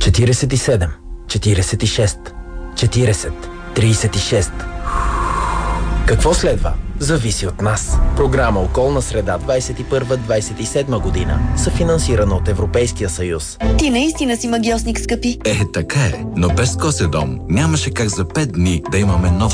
47, 46, 40, 36. Какво следва? Зависи от нас. Програма Околна среда 21-27 година. Съфинансирана от Европейския съюз. Ти наистина си магиосник, скъпи. Така е, но без Коседом нямаше как за 5 дни да имаме нов